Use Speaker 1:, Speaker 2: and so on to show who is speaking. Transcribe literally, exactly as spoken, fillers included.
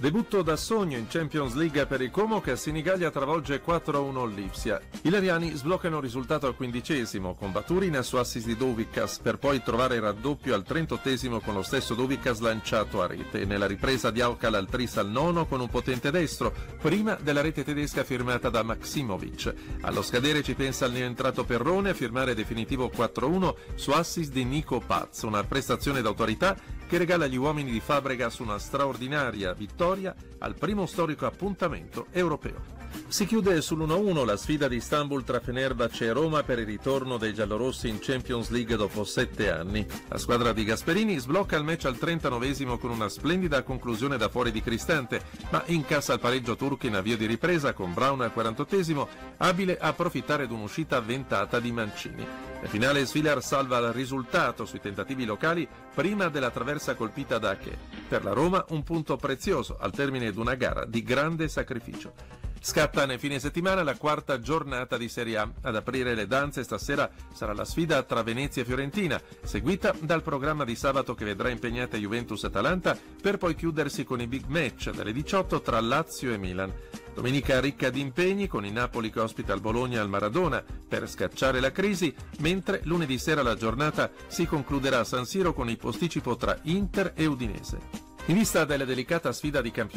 Speaker 1: Debutto da sogno in Champions League per il Como che a Senigallia travolge quattro a uno l'Lipsia. I Lariani sbloccano il risultato al quindicesimo con Baturin su assist di Douvikas per poi trovare il raddoppio al trentottesimo con lo stesso Douvikas lanciato a rete. Nella ripresa di Aukal al tris al nono con un potente destro, prima della rete tedesca firmata da Maksimovic. Allo scadere ci pensa il neoentrato Perrone a firmare definitivo quattro a uno su assist di Nico Paz, una prestazione d'autorità che regala agli uomini di Fabregas una straordinaria vittoria al primo storico appuntamento europeo. Si chiude sull'uno a uno la sfida di Istanbul tra Fenerbahce e Roma per il ritorno dei giallorossi in Champions League dopo sette anni. La squadra di Gasperini sblocca il match al trentanovesimo con una splendida conclusione da fuori di Cristante, ma incassa il pareggio turco in avvio di ripresa con Brown al quarantottesimo, abile a approfittare di un'uscita avventata di Mancini. Nel finale Svilar salva il risultato sui tentativi locali prima della traversa colpita da Ake. Per la Roma un punto prezioso al termine di una gara di grande sacrificio. Scatta nel fine settimana la quarta giornata di Serie A. Ad aprire le danze stasera sarà la sfida tra Venezia e Fiorentina, seguita dal programma di sabato che vedrà impegnate Juventus e Atalanta, per poi chiudersi con i big match delle diciotto tra Lazio e Milan. Domenica ricca di impegni con il Napoli che ospita il Bologna al Maradona per scacciare la crisi, mentre lunedì sera la giornata si concluderà a San Siro con il posticipo tra Inter e Udinese. In vista della delicata sfida di campionato